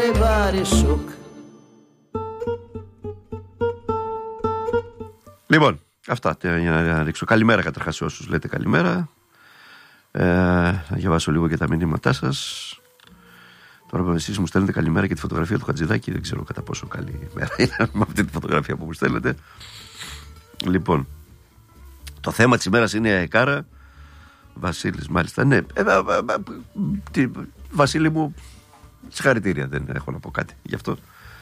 Λοιπόν, αυτά για να ρίξω. Καλημέρα καταρχάς σε όσους λέτε καλημέρα. Να διαβάσω λίγο και τα μηνύματά σας. Τώρα εσείς μου στέλνετε καλημέρα και τη φωτογραφία του Χατζηδάκη. Δεν ξέρω κατά πόσο καλή μέρα είναι με αυτή τη φωτογραφία που μου στέλνετε. Λοιπόν, το θέμα της ημέρας είναι η ΑΕΚΑΡΑ. Βασίλης, μάλιστα. Ναι, Βασίλη μου, συγχαρητήρια, δεν έχω να πω κάτι γι' αυτό.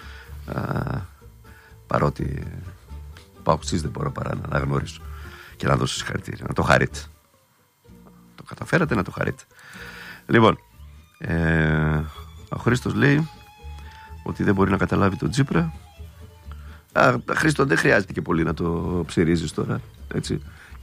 Παρότι παουξής δεν μπορώ παρά να αναγνωρίσω και να δώσω συγχαρητήρια. Να το χαρείτε. Το καταφέρατε, να το χαρείτε. Λοιπόν, ο Χρήστος λέει ότι δεν μπορεί να καταλάβει τον Τσίπρα. Χρήστο, δεν χρειάζεται και πολύ να το ψηρίζεις τώρα, έτσι.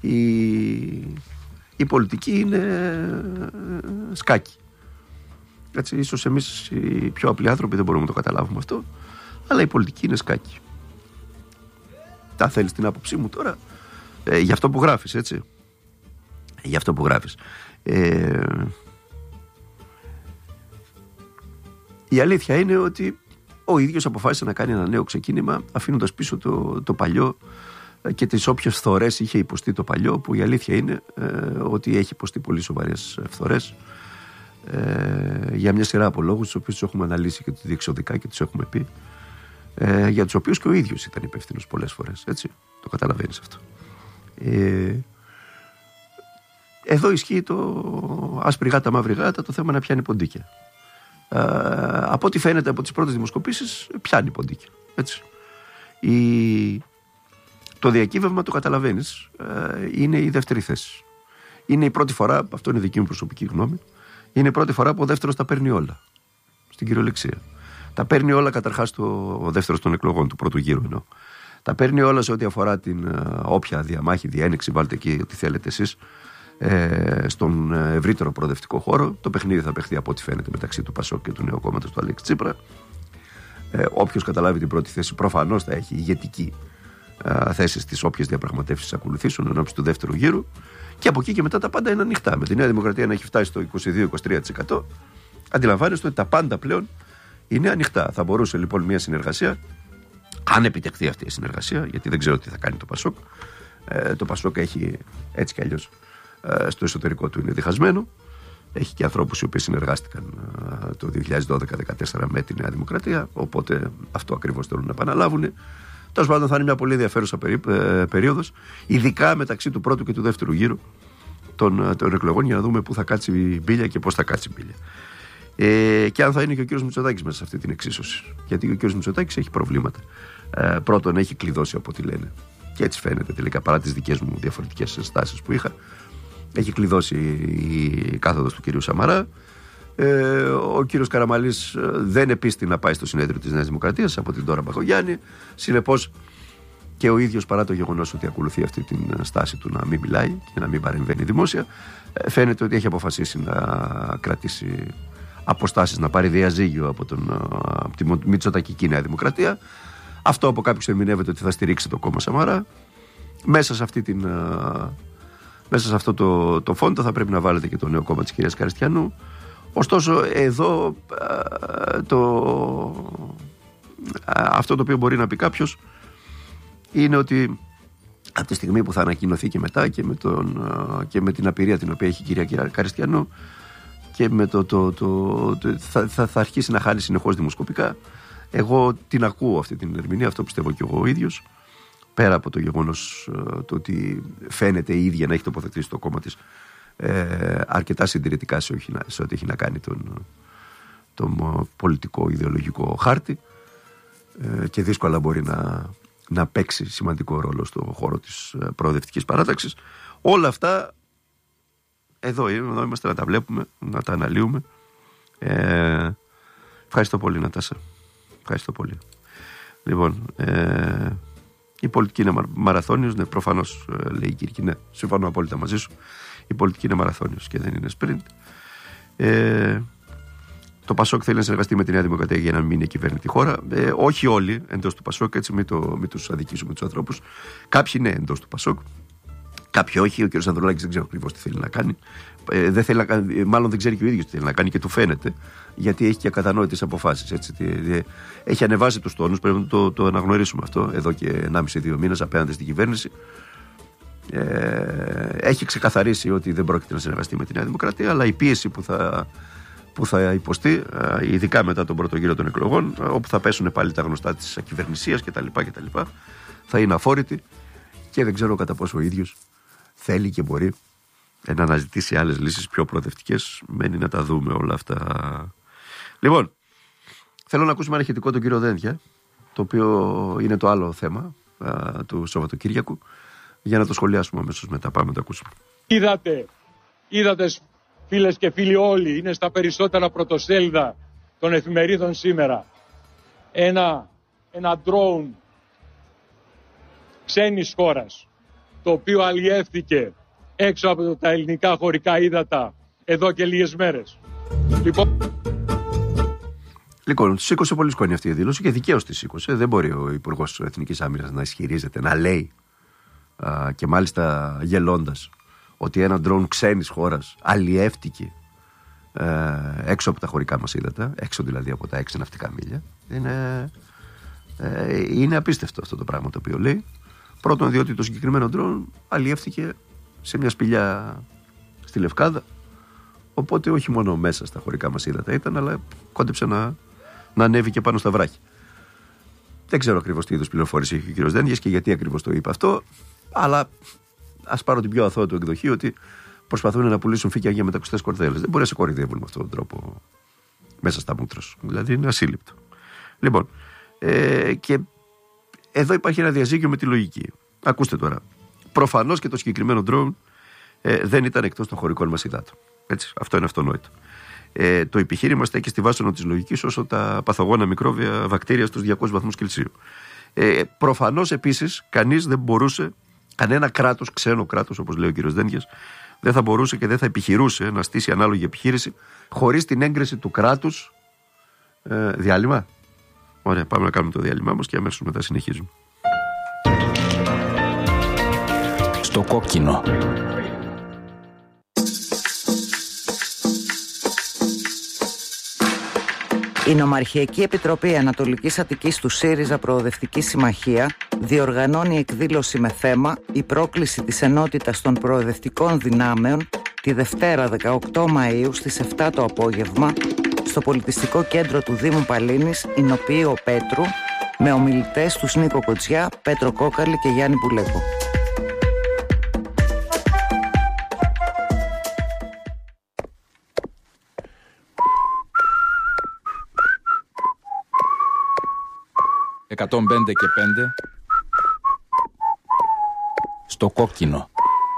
Η πολιτική είναι σκάκι. Έτσι, ίσως εμείς οι πιο απλοί άνθρωποι δεν μπορούμε να το καταλάβουμε αυτό, αλλά η πολιτική είναι σκάκι. Τα θέλεις την άποψή μου τώρα, για αυτό που γράφεις, έτσι. Για αυτό που γράφεις. Η αλήθεια είναι ότι ο ίδιος αποφάσισε να κάνει ένα νέο ξεκίνημα, αφήνοντας πίσω το παλιό και τις όποιες φθορές είχε υποστεί το παλιό, που η αλήθεια είναι ότι έχει υποστεί πολύ σοβαρές φθορές, για μια σειρά από λόγους, τους οποίους τους έχουμε αναλύσει και διεξοδικά και τους έχουμε πει, για τους οποίους και ο ίδιος ήταν υπεύθυνος πολλές φορές, έτσι, το καταλαβαίνεις αυτό. Εδώ ισχύει το άσπρη γάτα μαύρη γάτα, το θέμα να πιάνει ποντίκια. Από ό,τι φαίνεται από τις πρώτες δημοσκοπήσεις, πιάνει ποντίκια, έτσι. Το διακύβευμα, το καταλαβαίνεις, είναι η δεύτερη θέση. Είναι η πρώτη φορά, αυτό είναι δική μου προσωπική γνώμη, είναι η πρώτη φορά που ο δεύτερος τα παίρνει όλα, στην κυριολεξία. Τα παίρνει όλα καταρχάς ο δεύτερος των εκλογών, του πρώτου γύρου εννοώ. Τα παίρνει όλα σε ό,τι αφορά την όποια διαμάχη, διένεξη, βάλτε εκεί ό,τι θέλετε εσείς, στον ευρύτερο προοδευτικό χώρο. Το παιχνίδι θα παιχθεί από ό,τι φαίνεται μεταξύ του Πασόκ και του νέου κόμματος του Αλέξη Τσίπρα. Όποιος καταλάβει την πρώτη θέση προφανώς θα έχει ηγετική θέση στις όποιες διαπραγματεύσεις ακολουθήσουν ενώπιση του δεύτερου γύρου. Και από εκεί και μετά τα πάντα είναι ανοιχτά. Με τη Νέα Δημοκρατία να έχει φτάσει στο 22-23%, αντιλαμβάνεστε ότι τα πάντα πλέον είναι ανοιχτά. Θα μπορούσε λοιπόν μια συνεργασία, αν επιτευχθεί αυτή η συνεργασία, γιατί δεν ξέρω τι θα κάνει το Πασόκ. Το Πασόκ έχει έτσι κι αλλιώς στο εσωτερικό του είναι διχασμένο. Έχει και ανθρώπους οι οποίοι συνεργάστηκαν το 2012-2014 με τη Νέα Δημοκρατία, οπότε αυτό ακριβώς θέλουν να επαναλάβουν. Τέλος πάντων, θα είναι μια πολύ ενδιαφέρουσα περίοδος, ειδικά μεταξύ του πρώτου και του δεύτερου γύρου των εκλογών, για να δούμε πού θα κάτσει η μπίλια και πώς θα κάτσει η μπίλια. Και αν θα είναι και ο κύριος Μητσοτάκης μέσα σε αυτή την εξίσωση. Γιατί ο κύριος Μητσοτάκης έχει προβλήματα. Πρώτον, έχει κλειδώσει από ό,τι λένε. Και έτσι φαίνεται τελικά, παρά τις δικές μου διαφορετικές στάσεις που είχα. Έχει κλειδώσει η κάθοδος του κυρίου Σαμαρά. Ο κύριος Καραμανλής δεν επίστη να πάει στο συνέδριο της Νέας Δημοκρατίας από την Ντόρα Μπακογιάννη. Συνεπώς και ο ίδιος, παρά το γεγονός ότι ακολουθεί αυτή την στάση του να μην μιλάει και να μην παρεμβαίνει δημόσια, φαίνεται ότι έχει αποφασίσει να κρατήσει αποστάσεις, να πάρει διαζύγιο από τη Μητσοτακική Νέα Δημοκρατία. Αυτό από κάποιους ερμηνεύεται ότι θα στηρίξει το κόμμα Σαμαρά. Μέσα σε αυτό το φόντο θα πρέπει να βάλετε και το νέο κόμμα της κυρίας Καριστιανού. Ωστόσο εδώ αυτό το οποίο μπορεί να πει κάποιος είναι ότι από τη στιγμή που θα ανακοινωθεί και μετά και με την απειρία την οποία έχει η κυρία Καριστιανού και με θα αρχίσει να χάνει συνεχώς δημοσκοπικά. Εγώ την ακούω αυτή την ερμηνεία, αυτό πιστεύω και εγώ ο ίδιος, πέρα από το γεγονός το ότι φαίνεται η ίδια να έχει τοποθετήσει το κόμμα της αρκετά συντηρητικά σε ό,τι έχει να κάνει τον πολιτικό ιδεολογικό χάρτη, και δύσκολα μπορεί να παίξει σημαντικό ρόλο στον χώρο της προοδευτικής παράταξης. Όλα αυτά εδώ είμαστε να τα βλέπουμε, να τα αναλύουμε. Ευχαριστώ πολύ, Νατάσα. Ευχαριστώ πολύ. Λοιπόν, η πολιτική είναι μαραθώνιος, ναι, προφανώς, λέει η Κύρκη, ναι, συμφωνώ απόλυτα μαζί σου. Η πολιτική είναι μαραθώνιος και δεν είναι sprint. Το Πασόκ θέλει να συνεργαστεί με τη Νέα Δημοκρατία για να μην διακυβέρνει τη χώρα. Όχι όλοι εντός του Πασόκ, έτσι μην τους αδικήσουμε τους ανθρώπους. Κάποιοι είναι εντός του Πασόκ, Κάποιοι όχι, ο κ. Ανδρουλάκης δεν ξέρω ακριβώς τι θέλει να κάνει. Μάλλον δεν ξέρει και ο ίδιος τι θέλει να κάνει και του φαίνεται, γιατί έχει και ακατανόητες αποφάσεις. Έχει ανεβάσει τους τόνους, πρέπει να το αναγνωρίσουμε αυτό, εδώ και 1,5-2 μήνες απέναντι στην κυβέρνηση. Έχει ξεκαθαρίσει ότι δεν πρόκειται να συνεργαστεί με τη Νέα Δημοκρατία, αλλά η πίεση που θα υποστεί, ειδικά μετά τον πρώτο γύρο των εκλογών, όπου θα πέσουν πάλι τα γνωστά της ακυβερνησίας κτλ., θα είναι αφόρητη και δεν ξέρω κατά πόσο ο ίδιος θέλει και μπορεί να αναζητήσει άλλες λύσεις πιο προοδευτικές. Μένει να τα δούμε όλα αυτά. Λοιπόν, θέλω να ακούσουμε ένα ηχητικό τον κύριο Δένδια, το οποίο είναι το άλλο θέμα του Σαββατοκύριακου, για να το σχολιάσουμε αμέσως μετά. Πάμε να το ακούσουμε. Είδατε φίλες και φίλοι όλοι, είναι στα περισσότερα πρωτοσέλιδα των εφημερίδων σήμερα. Ένα drone ξένης χώρας, το οποίο αλλιεύθηκε έξω από τα ελληνικά χωρικά ύδατα εδώ και λίγες μέρες. Λοιπόν, σήκωσε πολύ σκόνη αυτή η δήλωση και δικαίως τη σήκωσε. Δεν μπορεί ο Υπουργός Εθνικής Άμυνας να ισχυρίζεται, να λέει και μάλιστα γελώντας ότι ένα ντρόουν ξένης χώρας αλλιεύτηκε έξω από τα χωρικά μας ύδατα, έξω δηλαδή από τα 6 ναυτικά μίλια. Είναι απίστευτο αυτό το πράγμα το οποίο λέει. Πρώτον, διότι το συγκεκριμένο ντρόουν αλλιεύτηκε σε μια σπηλιά στη Λευκάδα, οπότε όχι μόνο μέσα στα χωρικά μας ύδατα ήταν, αλλά κόντεψε να ανέβει και πάνω στα βράχη. Δεν ξέρω ακριβώς τι είδους πληροφόρηση έχει ο κ. Δένδιας και γιατί ακριβώς το είπε αυτό, αλλά ας πάρω την πιο αθώα του εκδοχή, ότι προσπαθούν να πουλήσουν φύκια για μετακουστές κορδέλες. Δεν μπορεί να σε κοροϊδεύουν με αυτόν τον τρόπο μέσα στα μούτρα σου. Δηλαδή είναι ασύλληπτο. Λοιπόν, και εδώ υπάρχει ένα διαζύγιο με τη λογική. Ακούστε τώρα. Προφανώς και το συγκεκριμένο drone δεν ήταν εκτός των χωρικών μας υδάτων. Έτσι, αυτό είναι αυτονόητο. Το επιχείρημα στέκει στη βάσανο της λογικής όσο τα παθογόνα μικρόβια βακτήρια στους 200 βαθμούς Κελσίου. Προφανώς επίσης κανείς δεν μπορούσε, κανένα κράτος, ξένο κράτος όπως λέει ο κ. Δένδιας, δεν θα μπορούσε και δεν θα επιχειρούσε να στήσει ανάλογη επιχείρηση χωρίς την έγκριση του κράτους. Διάλειμμα. Ωραία, πάμε να κάνουμε το διάλειμμά μας και αμέσως μετά συνεχίζουμε. Στο κόκκινο. Η Νομαρχιακή Επιτροπή Ανατολικής Αττικής του ΣΥΡΙΖΑ Προοδευτική Συμμαχία διοργανώνει εκδήλωση με θέμα «Η πρόκληση της ενότητας των προοδευτικών δυνάμεων» τη Δευτέρα 18 Μαΐου στις 7 το απόγευμα στο Πολιτιστικό Κέντρο του Δήμου Παλίνης, Ηνοποιείο Πέτρου, με ομιλητές τους Νίκο Κοτζιά, Πέτρο Κόκαλη και Γιάννη Πουλέκο. «105 και 5» στο κόκκινο.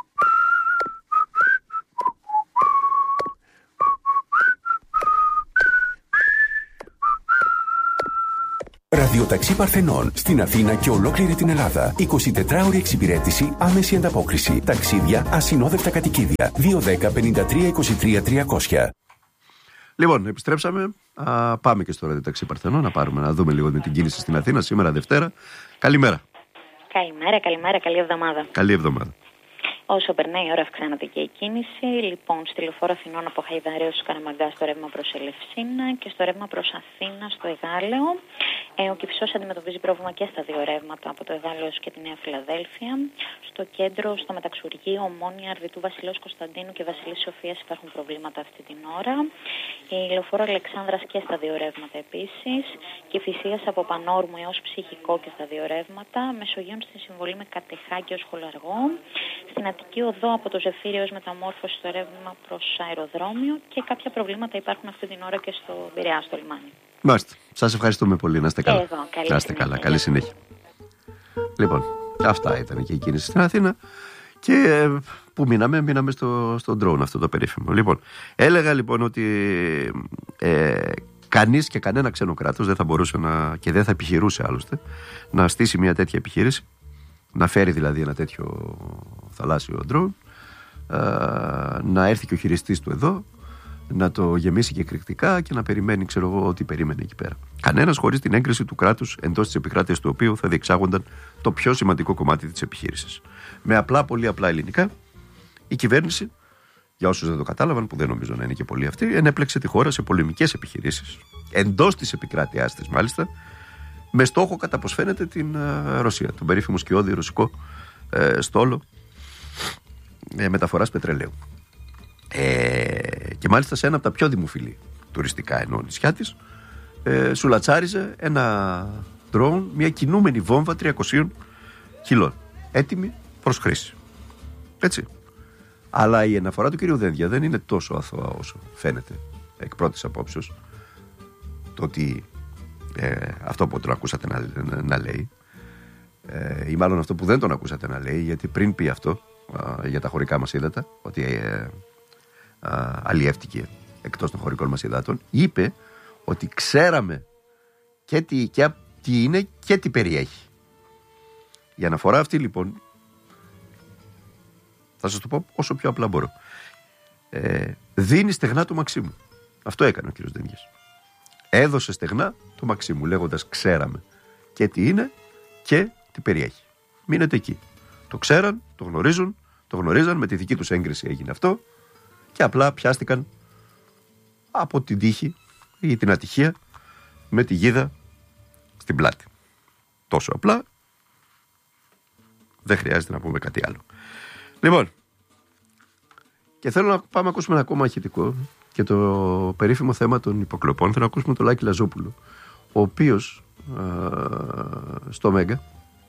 Ραδιοταξί Παρθενών στην Αθήνα και ολόκληρη την Ελλάδα. 24ωρη εξυπηρέτηση, άμεση ανταπόκριση. Ταξίδια, ασυνόδευτα κατοικίδια. 210 53 23 300. Λοιπόν, επιστρέψαμε. Πάμε και στο Ραδιοταξί Παρθενών να δούμε λίγο την κίνηση στην Αθήνα σήμερα Δευτέρα. Καλημέρα. Καλημέρα, καλή εβδομάδα. Καλή εβδομάδα. Όσο περνάει η ώρα αυξάνεται και η κίνηση. Λοιπόν, στη λεωφόρο Αθηνών από Χαϊδαρίου στους Καραμαγκά στο ρεύμα προς Ελευσίνα και στο ρεύμα προς Αθήνα στο Εγάλεο. Ο Κυψός αντιμετωπίζει πρόβλημα και στα δύο ρεύματα από το Εγάλεο και τη Νέα Φιλαδέλφια. Στο κέντρο, στο Μεταξουργείο, Ομόνια, Αρβιτού, Βασιλέως Κωνσταντίνου και Βασιλής Σοφίας υπάρχουν προβλήματα αυτή την ώρα. Η λεωφόρο Αλεξάνδρας και στα δύο ρεύματα επίσης. Κηφισίας από Πανόρμου έως Ψυχικό και στα δύο ρεύματα. Μεσογείων στη Συμβολή με Κατεχάκη ως Χολαργό. Στην Αττική Οδό από το Ζεφύριο ως Μεταμόρφωση στο ρεύμα προς αεροδρόμιο και κάποια προβλήματα υπάρχουν αυτή την ώρα και στο Πειραιά, στο λιμάνι. Μάλιστα. Σας ευχαριστούμε πολύ. Να είστε καλά. Να είστε καλά. Καλή συνέχεια. Λοιπόν, αυτά ήταν και η κίνηση στην Αθήνα. Και που μείναμε στο drone αυτό το περίφημο. Λοιπόν, έλεγα λοιπόν ότι κανείς και κανένα ξένο κράτος δεν θα μπορούσε και δεν θα επιχειρούσε άλλωστε να στήσει μια τέτοια επιχείρηση, να φέρει δηλαδή ένα τέτοιο θαλάσσιο drone, να έρθει και ο χειριστής του εδώ να το γεμίσει και εκρηκτικά και να περιμένει, ξέρω εγώ, ό,τι περίμενε εκεί πέρα. Κανένας χωρίς την έγκριση του κράτους, εντός της επικράτειας του οποίου θα διεξάγονταν το πιο σημαντικό κομμάτι της επιχείρησης. Με απλά, πολύ απλά ελληνικά, η κυβέρνηση, για όσους δεν το κατάλαβαν, που δεν νομίζω να είναι και πολλοί αυτοί, ενέπλεξε τη χώρα σε πολεμικές επιχειρήσεις, εντός της επικράτειάς της μάλιστα, με στόχο, κατά πως φαίνεται, την Ρωσία, τον περίφημο σκιώδη ρωσικό στόλο μεταφοράς πετρελαίου. Και μάλιστα σε ένα από τα πιο δημοφιλή τουριστικά νησιά της, σουλατσάριζε ένα drone, μια κινούμενη βόμβα 300 κιλών, έτοιμη προς χρήση. Έτσι. Αλλά η αναφορά του κυρίου Δένδια δεν είναι τόσο αθώα όσο φαίνεται εκ πρώτης απόψεως. Το ότι αυτό που τον ακούσατε να λέει, ή μάλλον αυτό που δεν τον ακούσατε να λέει, γιατί πριν πει αυτό για τα χωρικά μας ύδατα, ότι αλλιεύτηκε εκτός των χωρικών μας υδάτων, είπε ότι ξέραμε και τι είναι και τι περιέχει. Η αναφορά αυτή λοιπόν, θα σας το πω όσο πιο απλά μπορώ, δίνει στεγνά το Μαξίμου. Αυτό έκανε ο κύριος Δένδιας. Έδωσε στεγνά το Μαξίμου, λέγοντας ξέραμε και τι είναι και τι περιέχει. Μείνετε εκεί. Το ξέραν, το γνωρίζαν, με τη δική τους έγκριση έγινε αυτό και απλά πιάστηκαν από την τύχη ή την ατυχία με τη γίδα στην πλάτη. Τόσο απλά, δεν χρειάζεται να πούμε κάτι άλλο. Λοιπόν, και θέλω να πάμε να ακούσουμε ένα ακόμα ηχητικό και το περίφημο θέμα των υποκλοπών. Θέλω να ακούσουμε τον Λάκη Λαζόπουλο, ο οποίος στο Μέγκα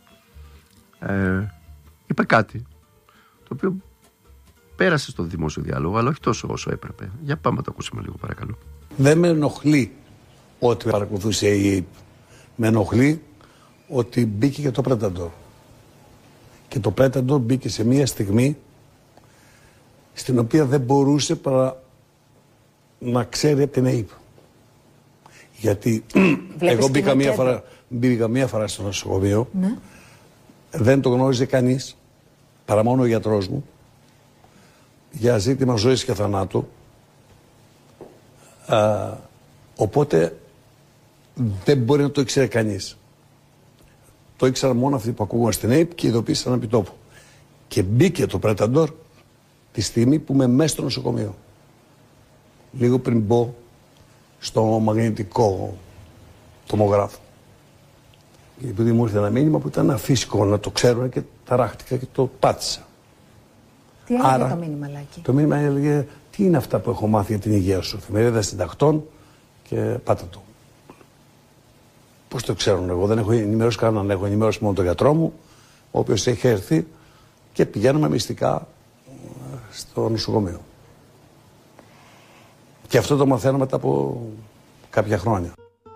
είπε κάτι το οποίο πέρασε στο δημόσιο διάλογο, αλλά όχι τόσο όσο έπρεπε. Για πάμε να το ακούσουμε λίγο, παρακαλώ. Δεν με ενοχλεί ότι παρακολουθούσε η ΑΕΠ. Με ενοχλεί ότι μπήκε και το Πρέταντορ. Και το Πρέταντορ μπήκε σε μια στιγμή στην οποία δεν μπορούσε παρά να ξέρει από την ΑΕΠ. Γιατί εγώ μπήκα μία φορά στο νοσοκομείο, ναι. Δεν το γνώριζε κανείς, παρά μόνο ο γιατρός μου, για ζήτημα ζωής και θανάτου. Οπότε δεν μπορεί να το ήξερε κανείς. Το ήξεραν μόνο αυτοί που ακούγαν στην ΑΕΠ και ειδοποίησαν επί τόπου. Και μπήκε το Πρέταντορ τη στιγμή που είμαι μέσα στο νοσοκομείο. Λίγο πριν μπω στο μαγνητικό τομογράφο. Επειδή μου ήρθε ένα μήνυμα που ήταν αφύσικο να το ξέρουν και ταράχτηκα και το πάτησα. Τι έλεγε το μήνυμα, Λάκη? Το μήνυμα έλεγε τι είναι αυτά που έχω μάθει για την υγεία σου. Εφημερίδα Συντακτών και πάτα το. Πώς το ξέρουν, εγώ δεν έχω ενημερώσει κανέναν, έχω ενημερώσει μόνο τον γιατρό μου, ο οποίος έχει έρθει και πηγαίνουμε μυστικά στο νοσοκομείο. Και αυτό το μαθαίνω μετά από κάποια χρόνια.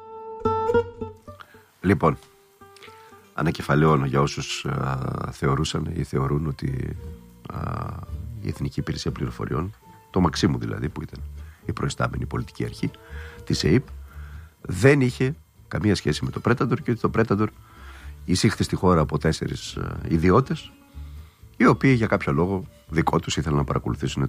Λοιπόν, ανακεφαλαιώνω για όσους θεωρούσαν ή θεωρούν ότι η Εθνική Υπηρεσία Πληροφοριών, το Μαξίμου δηλαδή, που ήταν η προϊστάμενη πολιτική αρχή της ΑΕΠ, δεν είχε καμία σχέση με το Πρέταντορ και ότι το Πρέταντορ εισήχθη στη χώρα από 4 ιδιώτες, οι οποίοι για κάποιο λόγο δικό τους ήθελαν να παρακολουθήσουν